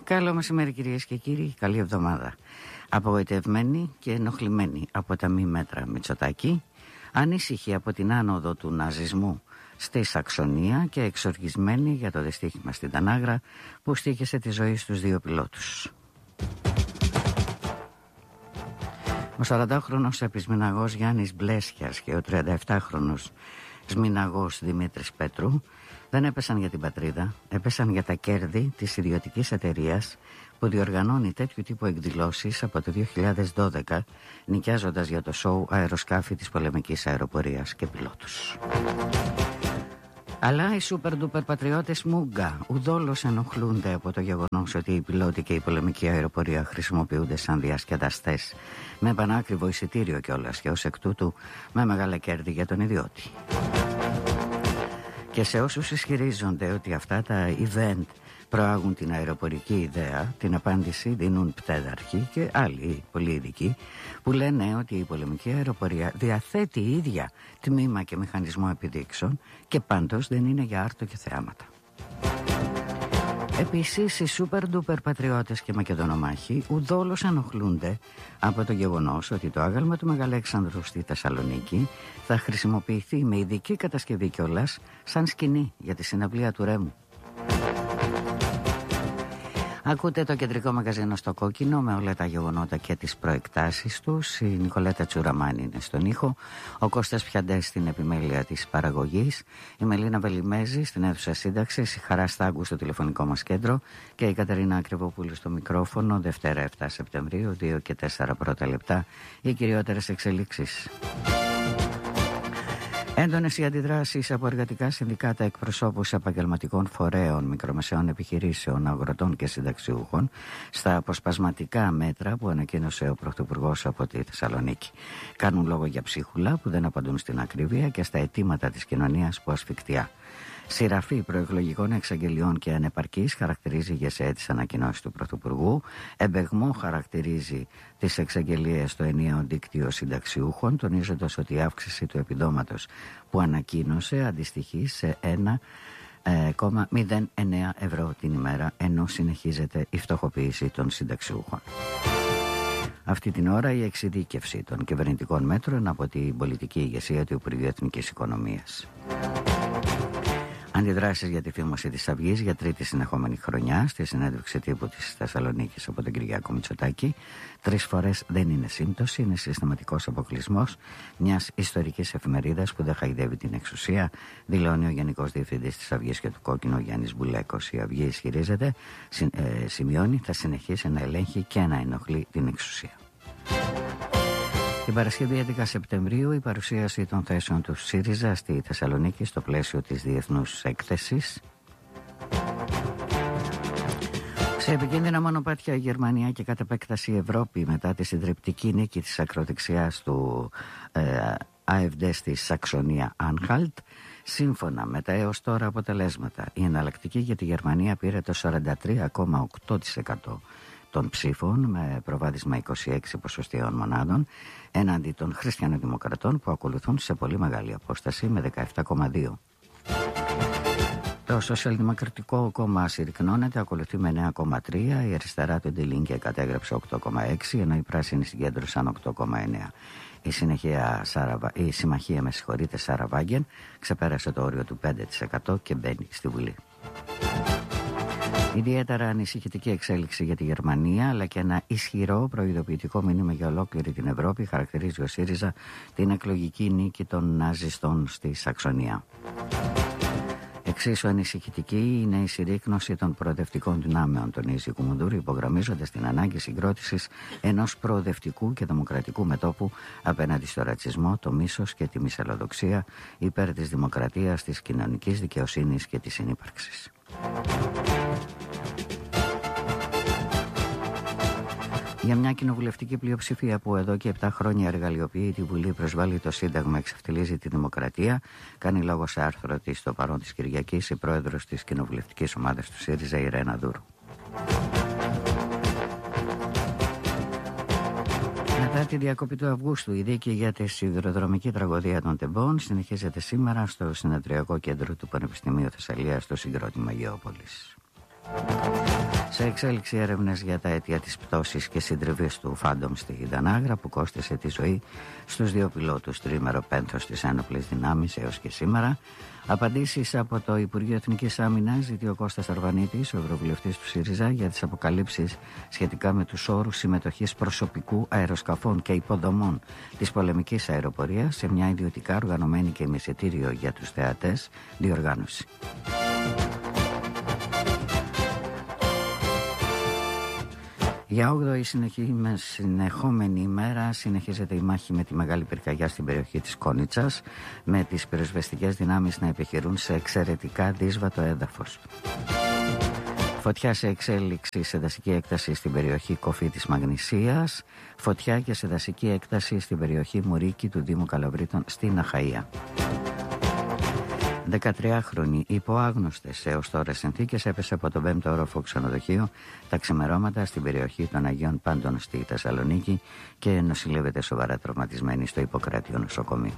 Καλό μεσημέρι κυρίες και κύριοι, καλή εβδομάδα. Απογοητευμένοι και ενοχλημένοι από τα μη μέτρα Μητσοτάκη, ανήσυχοι από την άνοδο του ναζισμού στη Σαξονία και εξοργισμένοι για το δυστύχημα στην Τανάγρα που στοίχησε τη ζωή στους δύο πιλότους. Ο 40χρονος επισμηναγός Γιάννης Μπλέσιας και ο 37χρονος σμηναγός Δημήτρης Πέτρου δεν έπεσαν για την πατρίδα, έπεσαν για τα κέρδη της ιδιωτικής εταιρείας που διοργανώνει τέτοιου τύπου εκδηλώσεις από το 2012, νοικιάζοντας για το σόου αεροσκάφη της πολεμικής αεροπορίας και πιλότους. Αλλά οι σούπερ ντούπερ πατριώτες Μούγκα ουδόλως ενοχλούνται από το γεγονός ότι οι πιλότοι και η πολεμική αεροπορία χρησιμοποιούνται σαν διασκεδαστές με πανάκριβο εισιτήριο κιόλας και ως εκ τούτου με μεγάλα κέρδη για τον ιδιώτη. Και σε όσους ισχυρίζονται ότι αυτά τα event προάγουν την αεροπορική ιδέα, την απάντηση δίνουν πτέδαρχοι και άλλοι πολύ ειδικοί που λένε ότι η πολεμική αεροπορία διαθέτει η ίδια τμήμα και μηχανισμό επιδείξεων και πάντως δεν είναι για άρτο και θεάματα. Επίσης οι σούπερ ντούπερ πατριώτες και μακεδονομάχοι ουδόλως ενοχλούνται από το γεγονός ότι το άγαλμα του Μεγαλέξανδρου στη Θεσσαλονίκη θα χρησιμοποιηθεί με ειδική κατασκευή κιόλας σαν σκηνή για τη συναυλία του Ρέμου. Ακούτε το κεντρικό μαγαζίνο στο Κόκκινο με όλα τα γεγονότα και τις προεκτάσεις τους. Η Νικολέτα Τσουραμάνη είναι στον ήχο, ο Κώστας Πιαντές στην επιμέλεια της παραγωγής, η Μελίνα Βελιμέζη στην αίθουσα σύνταξης, η Χαρά Στάγκου στο τηλεφωνικό μας κέντρο και η Κατερίνα Ακριβοπούλου στο μικρόφωνο. Δευτέρα 7 Σεπτεμβρίου, 2 και 4 πρώτα λεπτά, οι κυριότερες εξελίξεις. Έντονες οι αντιδράσεις από εργατικά συνδικάτα, εκπροσώπους επαγγελματικών φορέων, μικρομεσαίων επιχειρήσεων, αγροτών και συνταξιούχων στα αποσπασματικά μέτρα που ανακοίνωσε ο Πρωθυπουργός από τη Θεσσαλονίκη. Κάνουν λόγο για ψίχουλα που δεν απαντούν στην ακρίβεια και στα αιτήματα της κοινωνίας που ασφικτιά. Σειραφή προεκλογικών εξαγγελιών και ανεπαρκής χαρακτηρίζει η ΓΕΣΕ τις ανακοινώσεις του Πρωθυπουργού. Εμπεγμό χαρακτηρίζει τις εξαγγελίες στο ενιαίο δίκτυο συνταξιούχων, τονίζοντας ότι η αύξηση του επιδόματος που ανακοίνωσε αντιστοιχεί σε 1,09 ευρώ την ημέρα, ενώ συνεχίζεται η φτωχοποίηση των συνταξιούχων. Αυτή την ώρα η εξειδίκευση των κυβερνητικών μέτρων από την πολιτική ηγεσία του Υπουργείου Εθνικής Οικονομίας. Αντιδράσεις για τη φήμωση της Αυγής για τρίτη συνεχόμενη χρονιά στη συνέντευξη τύπου της Θεσσαλονίκης από τον Κυριάκο Μητσοτάκη. 3 φορές δεν είναι σύμπτωση, είναι συστηματικός αποκλεισμός μιας ιστορικής εφημερίδας που δεν χαϊδεύει την εξουσία, δηλώνει ο Γενικός Διευθυντής της Αυγής και του Κόκκινου Γιάννης Μπουλέκος. Η Αυγή ισχυρίζεται, σημειώνει, θα συνεχίσει να ελέγχει και να ενοχλεί την εξουσία. Την Παρασκευή 11 Σεπτεμβρίου η παρουσίαση των θέσεων του ΣΥΡΙΖΑ στη Θεσσαλονίκη στο πλαίσιο της Διεθνούς Έκθεσης. Σε επικίνδυνα μονοπάτια η Γερμανία και κατ' επέκταση η Ευρώπη μετά τη συντριπτική νίκη της ακροδεξιάς του AfD στη Σαξονία Άνχαλτ. Σύμφωνα με τα έως τώρα αποτελέσματα, η εναλλακτική για τη Γερμανία πήρε το 43,8% των ψήφων με προβάδισμα 26 ποσοστιαίων μονάδων έναντι των χριστιανοδημοκρατών που ακολουθούν σε πολύ μεγάλη απόσταση με 17,2. Το Σοσιαλδημοκρατικό κόμμα συρρυκνώνεται, ακολουθεί με 9,3, η αριστερά του Ντιλίνκε κατέγραψε 8,6, ενώ οι πράσινοι συγκέντρωσαν 8,9. Η συμμαχία Σάρα Βάγκεν ξεπέρασε το όριο του 5% και μπαίνει στη Βουλή. Ιδιαίτερα ανησυχητική εξέλιξη για τη Γερμανία, αλλά και ένα ισχυρό προειδοποιητικό μήνυμα για ολόκληρη την Ευρώπη χαρακτηρίζει ο ΣΥΡΙΖΑ την εκλογική νίκη των ναζιστών στη Σαξονία. Εξίσου ανησυχητική είναι η συρρίκνωση των προοδευτικών δυνάμεων, τονίζει η Κουμουνδούρη, υπογραμμίζοντας την ανάγκη συγκρότησης ενός προοδευτικού και δημοκρατικού μετώπου απέναντι στο ρατσισμό, το μίσος και τη μυσαλλοδοξία υπέρ της δημοκρατίας, της κοινωνικής δικαιοσύνης και της συνύπαρξης. Για μια κοινοβουλευτική πλειοψηφία που εδώ και 7 χρόνια εργαλειοποιεί τη Βουλή, προσβάλλει το Σύνταγμα, εξευτελίζει τη δημοκρατία, κάνει λόγο σε άρθρο της στο παρόν της Κυριακής η πρόεδρος της κοινοβουλευτικής ομάδας του ΣΥΡΙΖΑ, η Ρένα Δούρου. Μετά τη διακοπή του Αυγούστου, η δίκη για τη σιδηροδρομική τραγωδία των Τεμπών συνεχίζεται σήμερα στο συνεδριακό κέντρο του Πανεπιστημίου Θεσσαλίας στο συγκρότημα Γεώπολης. Σε εξέλιξη έρευνες για τα αίτια της πτώσης και συντριβής του Φάντομ στη Δανάγρα που κόστησε τη ζωή στους 2 πιλότους τρίμερο πένθος της Ένοπλης Δυνάμεις έως και σήμερα. Απαντήσεις από το Υπουργείο Εθνικής Άμυνας ζητεί ο Κώστας Αρβανίτης, ο ευρωβουλευτής του ΣΥΡΙΖΑ, για τις αποκαλύψεις σχετικά με τους όρους συμμετοχής προσωπικού αεροσκαφών και υποδομών της πολεμικής αεροπορίας σε μια ιδιωτικά οργανωμένη και με εισιτήριο για τους θεατές διοργάνωση. Για 8η συνεχόμενη ημέρα συνεχίζεται η μάχη με τη μεγάλη πυρκαγιά στην περιοχή της Κόνιτσας, με τις πυροσβεστικές δυνάμεις να επιχειρούν σε εξαιρετικά δύσβατο έδαφος. Φωτιά σε εξέλιξη σε δασική έκταση στην περιοχή Κοφή της Μαγνησίας, φωτιά και σε δασική έκταση στην περιοχή Μουρίκη του Δήμου Καλαβρίτων στην Αχαΐα. 13χρονη υπό άγνωστες έως τώρα συνθήκες έπεσε από το 5ο όροφο ξενοδοχείο τα ξημερώματα στην περιοχή των Αγίων Πάντων στη Θεσσαλονίκη και νοσηλεύεται σοβαρά τραυματισμένη στο Ιπποκράτιο νοσοκομείο.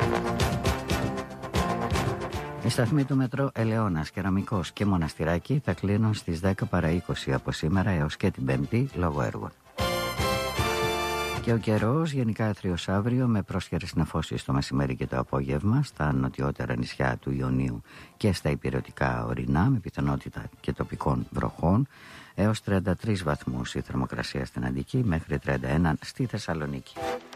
Οι σταθμοί του μετρό Ελαιώνας, Κεραμικός και Μοναστηράκη θα κλείνουν στις 10 παρά 20 από σήμερα έως και την Πέμπτη λόγω έργων. Και ο καιρός γενικά άθριος αύριο με πρόσχερες νεφώσεις το μεσημέρι και το απόγευμα στα νοτιότερα νησιά του Ιωνίου και στα ηπειρωτικά ορεινά με πιθανότητα και τοπικών βροχών, έως 33 βαθμούς η θερμοκρασία στην Αττική μέχρι 31 στη Θεσσαλονίκη.